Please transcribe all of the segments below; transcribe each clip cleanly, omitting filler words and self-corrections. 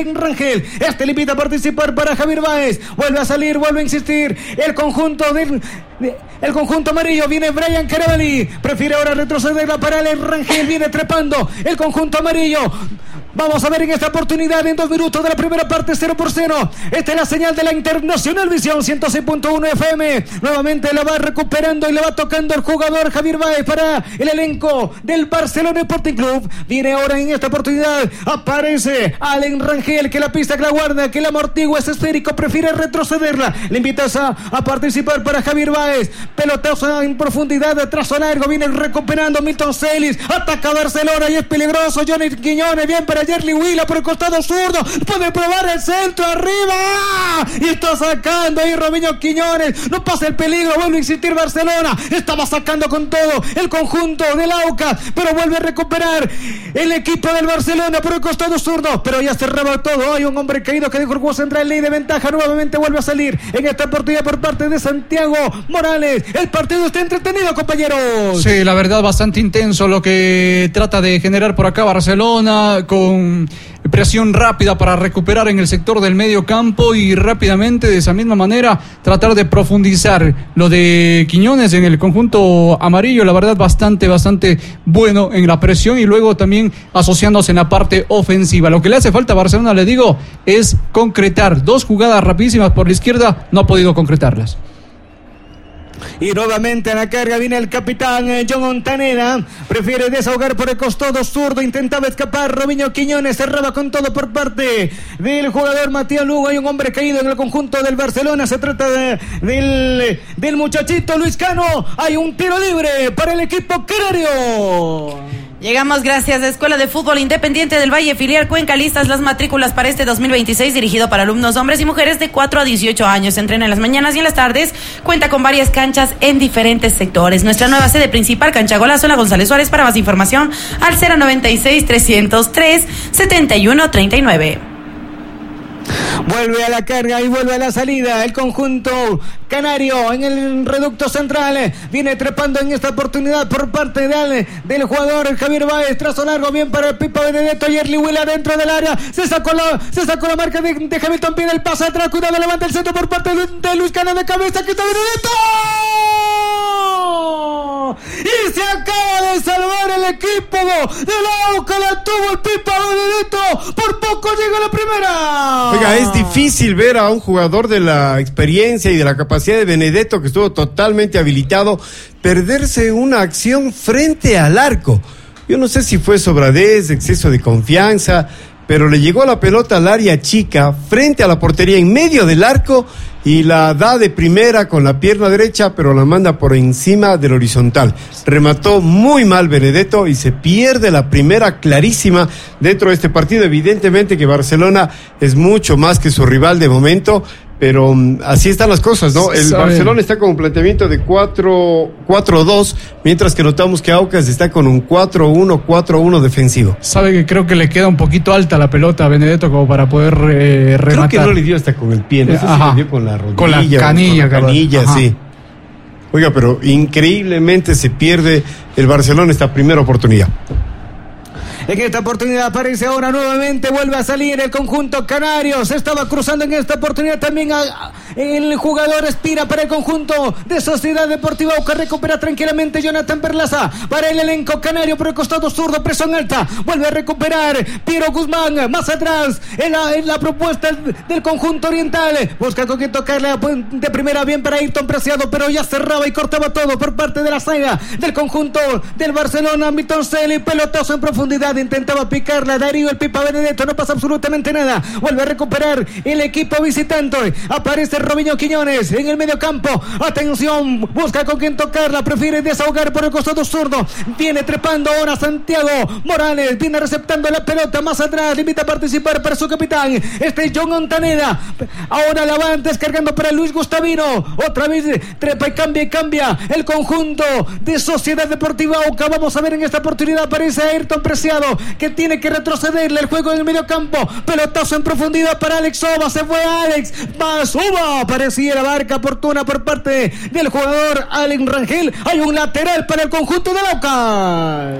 Rangel, le invita a participar para Javier Báez, vuelve a salir, vuelve a insistir, el conjunto amarillo, viene Brian Carabalí, prefiere ahora retrocederla para el Rangel, viene trepando el conjunto amarillo. Vamos a ver en esta oportunidad, en 2 minutos de la primera parte, 0-0. Esta es la señal de la Internacional Visión 106.1 FM. Nuevamente la va recuperando y le va tocando el jugador Javier Báez para el elenco del Barcelona Sporting Club. Viene ahora en esta oportunidad, aparece Allen Rangel, que la pista que la guarda, que la amortigua, es esférico, prefiere retrocederla. Le invitas a participar para Javier Báez. Pelotazo en profundidad, de trazo largo, viene recuperando Milton Celis. Ataca Barcelona y es peligroso. Johnny Quiñones, bien para Yerli Huila por el costado zurdo, puede probar el centro arriba y está sacando ahí Robinho Quiñones, no pasa el peligro, vuelve a insistir Barcelona, estaba sacando con todo el conjunto del Aucas, pero vuelve a recuperar el equipo del Barcelona por el costado zurdo, pero ya cerraba todo. Hay un hombre caído que dejó el juego central, ley de ventaja, nuevamente vuelve a salir en esta oportunidad por parte de Santiago Morales. El partido está entretenido, compañeros. Sí, la verdad, bastante intenso lo que trata de generar por acá Barcelona, con presión rápida para recuperar en el sector del medio campo y rápidamente de esa misma manera tratar de profundizar. Lo de Quiñones en el conjunto amarillo, la verdad, bastante bueno en la presión y luego también asociándose en la parte ofensiva. Lo que le hace falta a Barcelona, le digo, es concretar 2 jugadas rapidísimas por la izquierda, no ha podido concretarlas. Y nuevamente a la carga viene el capitán John Montaneda, prefiere desahogar por el costado zurdo, intentaba escapar Robinho Quiñones, cerraba con todo por parte del jugador Matías Lugo. Hay un hombre caído en el conjunto del Barcelona, se trata del muchachito Luis Cano. Hay un tiro libre para el equipo canario. Llegamos gracias a Escuela de Fútbol Independiente del Valle, filial Cuenca. Listas las matrículas para este 2026, dirigido para alumnos hombres y mujeres de 4 a 18 años. Se entrena en las mañanas y en las tardes. Cuenta con varias canchas en diferentes sectores. Nuestra nueva sede principal, Cancha Golazo, la González Suárez. Para más información, al 096-303-7139. Vuelve a la carga y vuelve a la salida el conjunto canario en el reducto central. Viene trepando en esta oportunidad por parte del jugador Javier Báez. Trazo largo, bien para el Pipa Benedetto. Yerli Huila dentro del área. Se sacó la marca de Hamilton. Pide el pase atrás. Cuidado, levanta el centro por parte de Luis Cano de cabeza. Aquí está Benedetto. Y se acaba de salvar el equipo del Aucas. La tuvo el Pipa Benedetto. Por poco llega la primera. Oiga, es difícil ver a un jugador de la experiencia y de la capacidad de Benedetto, que estuvo totalmente habilitado, perderse una acción frente al arco. Yo no sé si fue sobradez, exceso de confianza, pero le llegó la pelota al área chica, frente a la portería, en medio del arco, y la da de primera con la pierna derecha, pero la manda por encima del horizontal. Remató muy mal Benedetto y se pierde la primera clarísima dentro de este partido. Evidentemente que Barcelona es mucho más que su rival de momento, pero así están las cosas, ¿no? El Barcelona está con un planteamiento de 4-4-2, mientras que notamos que Aucas está con un 4-1-4-1 defensivo. Sabe que creo que le queda un poquito alta la pelota a Benedetto como para poder rematar. Creo que no le dio hasta con el pie, no sé si le dio con la rodilla. Con la canilla, sí. Oiga, pero increíblemente se pierde el Barcelona esta primera oportunidad. En esta oportunidad aparece ahora nuevamente, vuelve a salir el conjunto canario. Se estaba cruzando en esta oportunidad también el jugador Espira para el conjunto de Sociedad Deportiva Aucas. Recupera tranquilamente Jonathan Perlaza para el elenco canario por el costado zurdo, presión alta. Vuelve a recuperar Piero Guzmán más atrás en la propuesta del conjunto oriental. Busca con quien tocarle de primera, bien para Ayrton Preciado, pero ya cerraba y cortaba todo por parte de la saga del conjunto del Barcelona. Milton Celis, pelotazo en profundidad. Intentaba picarla Darío el Pipa Benedetto, no pasa absolutamente nada. Vuelve a recuperar el equipo visitante. Aparece Robinho Quiñones en el medio campo. Atención, busca con quien tocarla, prefiere desahogar por el costado zurdo. Viene trepando ahora Santiago Morales, viene receptando la pelota más atrás, le invita a participar para su capitán, John Montaneda. Ahora la van descargando para Luis Gustavino. Otra vez trepa y cambia el conjunto de Sociedad Deportiva Aucas. Vamos a ver en esta oportunidad, aparece Ayrton Preciado, que tiene que retrocederle el juego en el medio campo. Pelotazo en profundidad para Alex Oba. Se fue Alex. Más Oba. Parecía la barca oportuna por parte del jugador Allen Rangel. Hay un lateral para el conjunto de Aucas.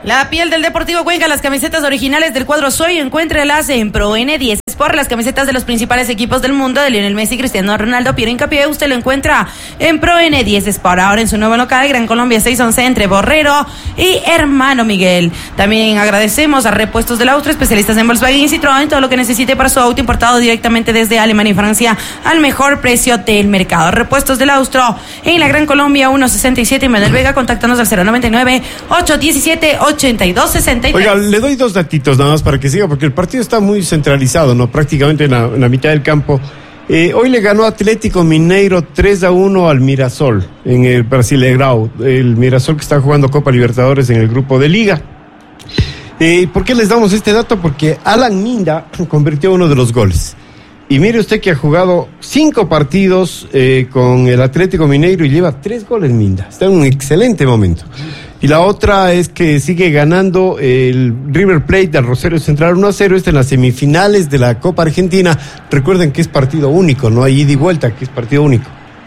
La piel del Deportivo Cuenca, las camisetas originales del cuadro Soy, encuéntrelas en Pro N10 Sport, las camisetas de los principales equipos del mundo, de Lionel Messi, Cristiano Ronaldo, Piero Hincapié, usted lo encuentra en Pro N10 Sport, ahora en su nuevo local, Gran Colombia 611, entre Borrero y Hermano Miguel. También agradecemos a Repuestos del Austro, especialistas en Volkswagen y Citroën, todo lo que necesite para su auto importado directamente desde Alemania y Francia al mejor precio del mercado. Repuestos del Austro en la Gran Colombia 167 y Manuel Vega, contáctanos al 099-817-8263. Oiga, le doy 2 datitos nada más para que siga, porque el partido está muy centralizado, ¿no? Prácticamente en la mitad del campo. Hoy le ganó Atlético Mineiro 3-1 al Mirassol en el Brasileirão. El Mirassol que está jugando Copa Libertadores en el grupo de Liga. ¿Por qué les damos este dato? Porque Alan Minda convirtió uno de los goles. Y mire usted que ha jugado 5 partidos con el Atlético Mineiro y lleva 3 goles Minda. Está en un excelente momento. Y la otra es que sigue ganando el River Plate del Rosario Central 1-0. Está en las semifinales de la Copa Argentina. Recuerden que es partido único, no hay ida y vuelta, que es partido único.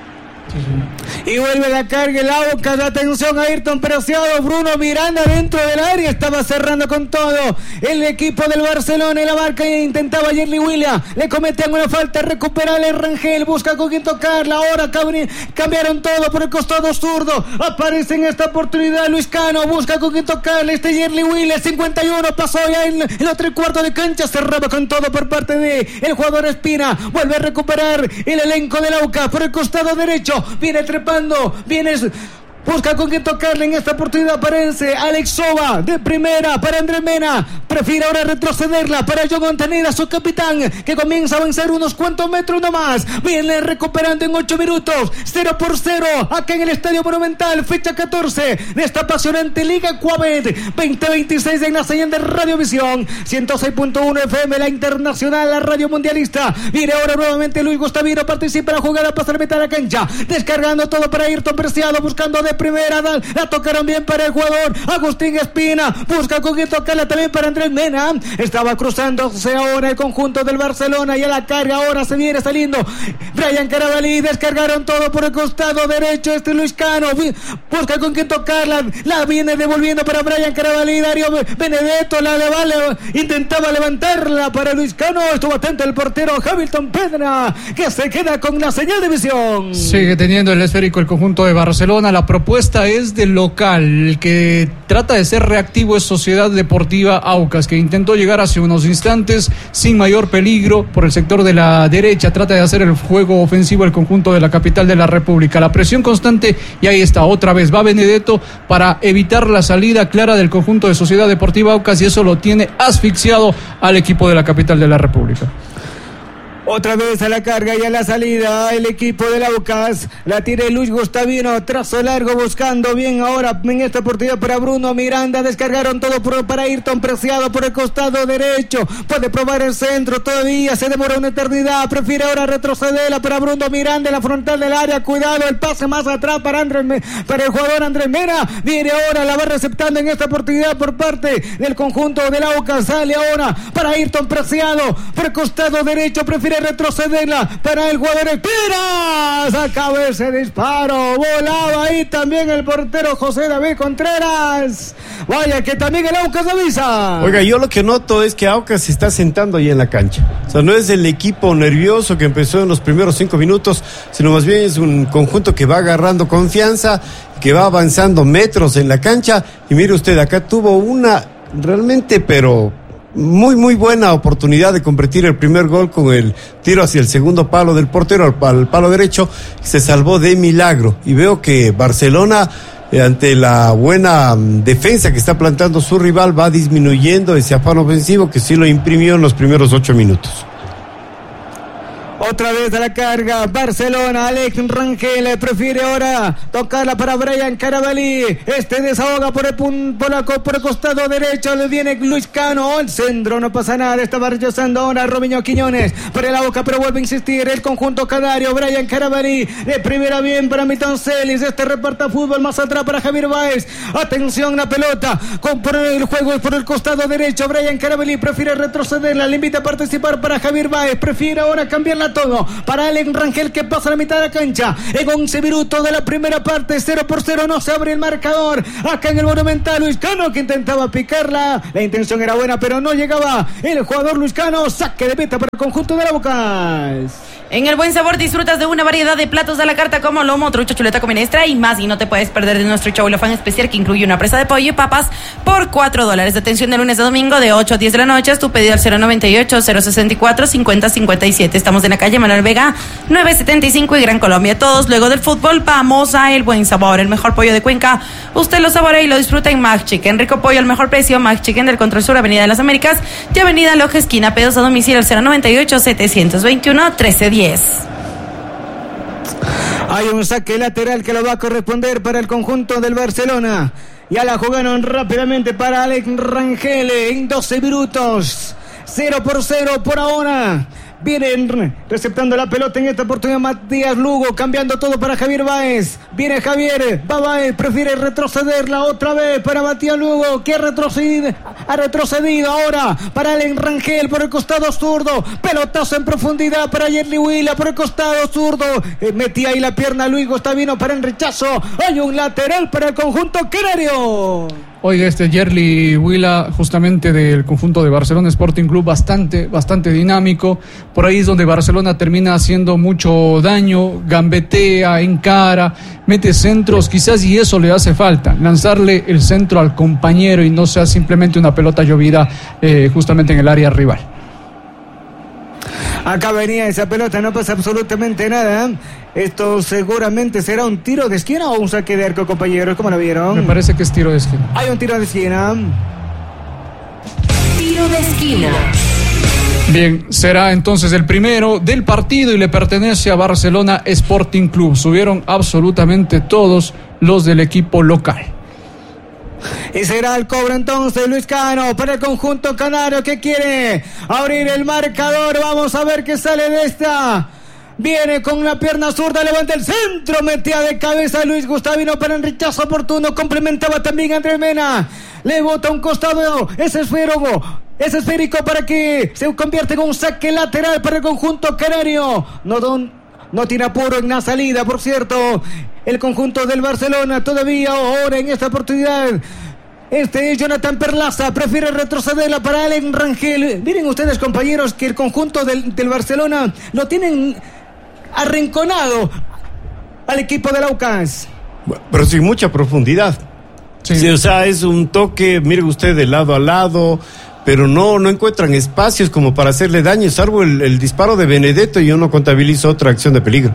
Y vuelve la carga el Aucas, atención a Ayrton Preciado, Bruno Miranda dentro del área, estaba cerrando con todo el equipo del Barcelona en la marca e intentaba Jerry Williams, le cometen una falta, recuperable Rangel, busca con quien tocarla, ahora cambiaron todo por el costado zurdo, aparece en esta oportunidad Luis Cano, busca con quien tocarle, Jerry Williams, 51, pasó ya en el otro cuarto de cancha, cerraba con todo por parte de el jugador Espina, vuelve a recuperar el elenco del Aucas por el costado derecho, viene trepando, busca con quien tocarle en esta oportunidad, aparece Alex Soba de primera para Andrés Mena, prefiere ahora retrocederla para John Montaneda, su capitán, que comienza a avanzar unos cuantos metros nomás, viene recuperando en 8 minutos, 0-0, acá en el Estadio Monumental, fecha 14 de esta apasionante Liga Cuabet 2026 en la señal de Radiovisión 106.1 FM, la internacional, la radio mundialista. Viene ahora nuevamente Luis Gustavino, participa en la jugada, pasa la mitad de la cancha, descargando todo para Ayrton Preciado, buscando de primera, la tocaron bien para el jugador Agustín Espina, busca con quien tocarla también para Andrés Mena, estaba cruzándose ahora el conjunto del Barcelona y a la carga ahora se viene saliendo Brian Carabalí, descargaron todo por el costado derecho, Luis Cano, busca con quien tocarla, la viene devolviendo para Brian Carabalí, Darío Benedetto, intentaba levantarla para Luis Cano, estuvo atento el portero Hamilton Pedra, que se queda con la señal de visión. Sigue teniendo el esférico el conjunto de Barcelona, la propuesta es del local, el que trata de ser reactivo es Sociedad Deportiva Aucas, que intentó llegar hace unos instantes sin mayor peligro por el sector de la derecha, trata de hacer el juego ofensivo el conjunto de la capital de la República, la presión constante y ahí está, otra vez va Benedetto para evitar la salida clara del conjunto de Sociedad Deportiva Aucas y eso lo tiene asfixiado al equipo de la capital de la República. Otra vez a la carga y a la salida el equipo del Aucas, la tiene Luis Gustavino, trazo largo buscando bien ahora en esta oportunidad para Bruno Miranda, descargaron todo para Ayrton Preciado por el costado derecho, puede probar el centro, todavía se demora una eternidad, prefiere ahora retrocederla para Bruno Miranda en la frontal del área, cuidado el pase más atrás para el jugador Andrés Mena, viene ahora, la va receptando en esta oportunidad por parte del conjunto del Aucas, sale ahora para Ayrton Preciado por el costado derecho, prefiere retrocederla para el jugador Espina, sacaba ese disparo, volaba ahí también el portero José David Contreras, vaya que también el Aucas avisa. Oiga, yo lo que noto es que Aucas se está sentando ahí en la cancha, o sea, no es el equipo nervioso que empezó en los primeros 5 minutos, sino más bien es un conjunto que va agarrando confianza, que va avanzando metros en la cancha, y mire usted, acá tuvo una realmente, pero muy buena oportunidad de convertir el primer gol con el tiro hacia el segundo palo del portero al palo derecho, se salvó de milagro, y veo que Barcelona ante la buena defensa que está plantando su rival va disminuyendo ese afán ofensivo que sí lo imprimió en los primeros 8 minutos. Otra vez a la carga, Barcelona, Alex Rangel prefiere ahora tocarla para Brian Carabalí, desahoga por el costado derecho, le viene Luis Cano, el centro, no pasa nada, estaba rechazando ahora Robinho Quiñones, para la boca, pero vuelve a insistir el conjunto canario, Brian Carabalí, de primera bien para Milton Celis, reparta fútbol más atrás para Javier Báez, atención la pelota, por el juego por el costado derecho, Brian Carabalí prefiere retrocederla, le invita a participar para Javier Báez, prefiere ahora cambiar la todo para Alex Rangel, que pasa a la mitad de la cancha. En 11 minutos de la primera parte, 0-0, no se abre el marcador. Acá en el Monumental, Luis Cano, que intentaba picarla. La intención era buena, pero no llegaba el jugador Luis Cano. Saque de meta para el conjunto de la Aucas. En el Buen Sabor disfrutas de una variedad de platos de la carta como lomo, trucha, chuleta con menestra y más. Y no te puedes perder de nuestro chaulafán especial, que incluye una presa de pollo y papas por $4. De atención de lunes a domingo de 8 a 10 de la noche. Haz tu pedido al 098-064-5057. Estamos en la calle Manuel Vega 975 y Gran Colombia. Todos luego del fútbol vamos a El Buen Sabor, el mejor pollo de Cuenca. Usted lo saborea y lo disfruta en Mac Chicken. Rico pollo al mejor precio. Mac Chicken del Control Sur, Avenida de las Américas y Avenida Loja Esquina. Pedidos a domicilio al 098-721-1310. Hay un saque lateral que lo va a corresponder para el conjunto del Barcelona. Ya la jugaron rápidamente para Alex Rangel en 12 minutos. 0-0 por ahora. Vienen receptando la pelota en esta oportunidad Matías Lugo, cambiando todo para Javier Báez. Viene Javier, va Báez, prefiere retrocederla otra vez para Matías Lugo, que ha retrocedido ahora para Alex Rangel por el costado zurdo. Pelotazo en profundidad para Yerli Huila por el costado zurdo. Metía ahí la pierna Luigo, está vino para el rechazo. Hay un lateral para el conjunto canario. Oiga, Yerli Huila, justamente del conjunto de Barcelona Sporting Club, bastante dinámico. Por ahí es donde Barcelona termina haciendo mucho daño, gambetea, encara, mete centros, quizás, y eso le hace falta, lanzarle el centro al compañero y no sea simplemente una pelota llovida justamente en el área rival. Acá venía esa pelota, no pasa absolutamente nada. Esto seguramente será un tiro de esquina o un saque de arco, compañeros. ¿Cómo lo vieron? Me parece que es tiro de esquina. Hay un tiro de esquina. Tiro de esquina. Bien, será entonces el primero del partido y le pertenece a Barcelona Sporting Club. Subieron absolutamente todos los del equipo local. Y será el cobro entonces Luis Cano para el conjunto canario, que quiere abrir el marcador. Vamos a ver qué sale de esta. Viene con la pierna zurda, levanta el centro, metía de cabeza Luis Gustavino para el rechazo oportuno. Complementaba también Andrés Mena. Le bota un costado, ese esférico para que se convierte en un saque lateral para el conjunto canario. No tiene apuro en la salida, por cierto. El conjunto del Barcelona todavía ahora en esta oportunidad. Jonathan Perlaza prefiere retrocederla para Alex Rangel. Miren ustedes, compañeros, que el conjunto del Barcelona lo tienen arrinconado al equipo del Aucas. Pero sin mucha profundidad. Sí, o sea, es un toque, mire usted, de lado a lado, pero no encuentran espacios como para hacerle daño, salvo el disparo de Benedetto, y yo no contabilizo otra acción de peligro.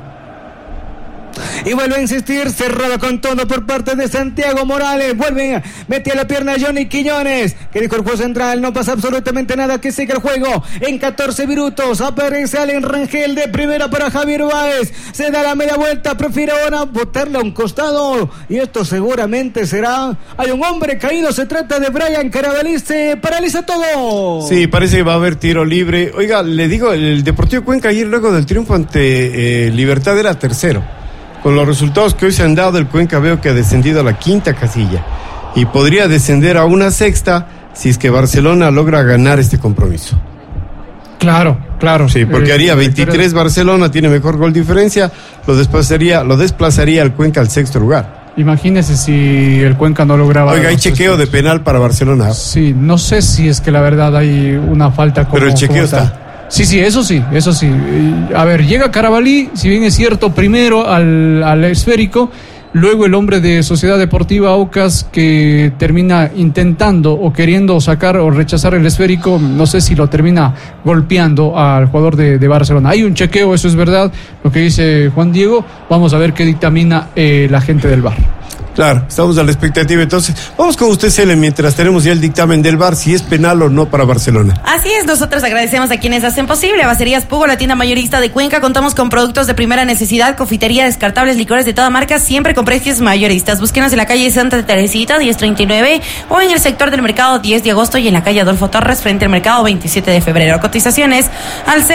Y vuelve a insistir, cerrado con todo por parte de Santiago Morales. Mete la pierna a Johnny Quiñones, que dijo el juez central, no pasa absolutamente nada, que sigue el juego. En 14 minutos aparece Alex Rangel de primera para Javier Báez. Se da la media vuelta, prefiere ahora botarla a un costado. Y esto seguramente será... Hay un hombre caído, se trata de Brian Carabalí, se paraliza todo. Sí, parece que va a haber tiro libre. Oiga, le digo, el Deportivo Cuenca ayer, luego del triunfo ante Libertad, era tercero. Con los resultados que hoy se han dado, el Cuenca veo que ha descendido a la quinta casilla y podría descender a una sexta si es que Barcelona logra ganar este compromiso. Claro. Sí, porque haría 23 Barcelona, tiene mejor gol diferencia, lo desplazaría al Cuenca al sexto lugar. Imagínese si el Cuenca no lograba... Oiga, hay chequeo de penal para Barcelona. Sí, no sé si es que la verdad hay una falta como... Pero el chequeo está. Sí, eso sí. A ver, llega Carabalí, si bien es cierto, primero al esférico, luego el hombre de Sociedad Deportiva Aucas, que termina intentando o queriendo sacar o rechazar el esférico, no sé si lo termina golpeando al jugador de Barcelona. Hay un chequeo, eso es verdad, lo que dice Juan Diego. Vamos a ver qué dictamina la gente del VAR. Claro, estamos a la expectativa. Entonces, vamos con usted, Cele, mientras tenemos ya el dictamen del VAR, si es penal o no para Barcelona. Así es, nosotros agradecemos a quienes hacen posible. Bacerías Pugo, la tienda mayorista de Cuenca. Contamos con productos de primera necesidad, confitería, descartables, licores de toda marca, siempre con precios mayoristas. Búsquenos en la calle Santa Teresita, 1039, o en el sector del mercado 10 de agosto y en la calle Adolfo Torres, frente al mercado 27 de febrero. Cotizaciones al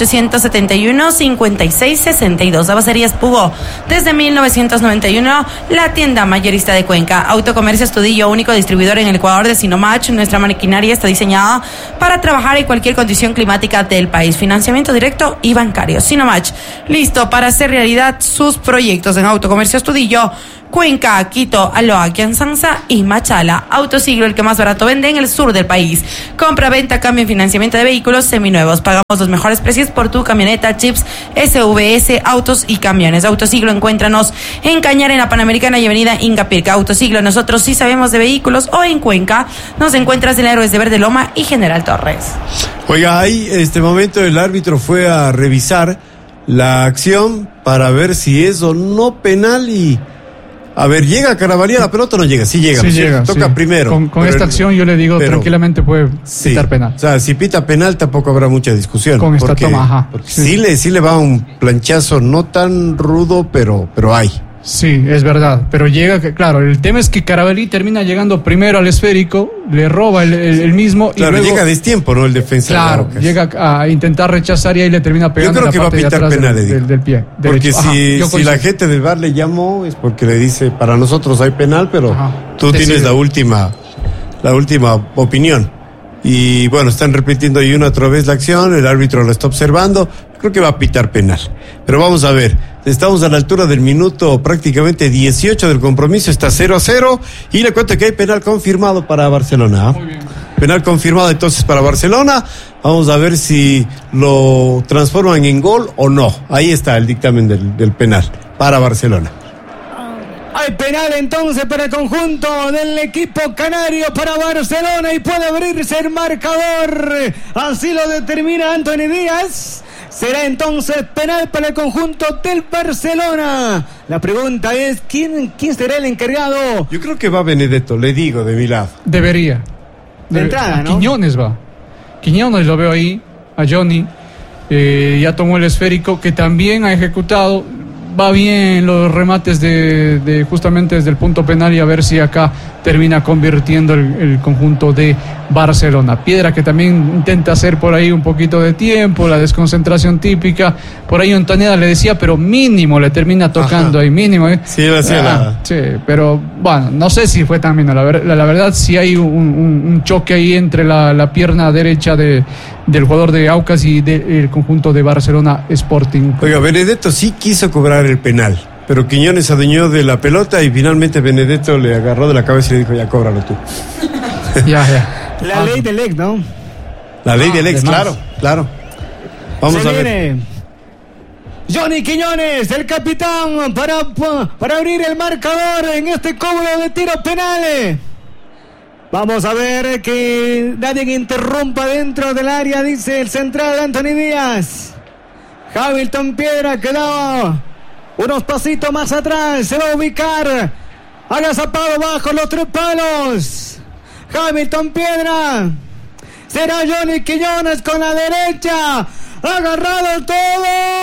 096-871-5662. A Bacerías Pugo, desde 1991, la tienda mayorista de Cuenca. Autocomercio Astudillo, único distribuidor en el Ecuador de Sinomach. Nuestra maquinaria está diseñada para trabajar en cualquier condición climática del país. Financiamiento directo y bancario. Sinomach, listo para hacer realidad sus proyectos en Autocomercio Astudillo, Cuenca, Quito, Aloa, Quianzanza y Machala. Autosiglo, el que más barato vende en el sur del país. Compra, venta, cambio y financiamiento de vehículos seminuevos. Pagamos los mejores precios por tu camioneta, chips, SVS, autos y camiones. Autosiglo, encuéntranos en Cañar, en la Panamericana y Avenida Ingapirca. Autosiglo, nosotros sí sabemos de vehículos. O en Cuenca nos encuentras en Héroes de Verde Loma y General Torres. Oiga, ahí este momento el árbitro fue a revisar la acción para ver si es o no penal y... A ver, ¿llega Carabalí a la pelota o no llega? Sí llega, sí llega, toca sí. Primero. Con esta acción yo le digo tranquilamente puede pitar penal. O sea, si pita penal tampoco habrá mucha discusión. Con esta toma, ajá. Porque sí le va un planchazo no tan rudo, pero hay. Sí, es verdad, pero llega, claro, el tema es que Carabalí termina llegando primero al esférico, le roba el mismo y claro, luego llega a destiempo, ¿no? El defensa. Claro, llega a intentar rechazar y ahí le termina pegando. Yo creo que va a pitar penal del pie. Porque derecho. si la gente del VAR le llamó es porque le dice, para nosotros hay penal, pero tú tienes la última opinión. Y bueno, están repitiendo ahí una otra vez la acción, el árbitro lo está observando, creo que va a pitar penal. Pero vamos a ver, estamos a la altura del minuto prácticamente 18 del compromiso, está 0-0 y le cuento que hay penal confirmado para Barcelona. Muy bien. Penal confirmado entonces para Barcelona, vamos a ver si lo transforman en gol o no. Ahí está el dictamen del penal para Barcelona. Hay penal entonces para el conjunto del equipo canario para Barcelona y puede abrirse el marcador. Así lo determina Anthony Díaz. Será entonces penal para el conjunto del Barcelona. La pregunta es, ¿quién será el encargado? Yo creo que va Benedetto, le digo de mi lado. Debería. De entrada, ¿no? Quiñones va. Quiñones lo veo ahí, a Johnny. Ya tomó el esférico, que también ha ejecutado. Va bien los remates de justamente desde el punto penal y a ver si acá termina convirtiendo el conjunto de Barcelona. Piedra que también intenta hacer por ahí un poquito de tiempo, la desconcentración típica. Por ahí Ontaneda le decía, pero mínimo le termina tocando. Ajá. Ahí, mínimo. Sí, sí, pero bueno, no sé si fue tan mínimo. La verdad sí hay un choque ahí entre la pierna derecha del jugador de Aucas y del conjunto de Barcelona Sporting. Oiga, Benedetto sí quiso cobrar el penal, pero Quiñones se adueñó de la pelota y finalmente Benedetto le agarró de la cabeza y le dijo, ya cóbralo tú. Ya. La ley del ex, ¿no? La ley del ex, claro. Vamos a ver. Johnny Quiñones, el capitán, para abrir el marcador en este cobro de tiros penales. Vamos a ver que nadie interrumpa dentro del área, dice el central Anthony Díaz. Hamilton Piedra quedaba unos pasitos más atrás, se va a ubicar agazapado bajo los 3 palos. Hamilton Piedra, será Johnny Quiñones con la derecha, agarrado todo.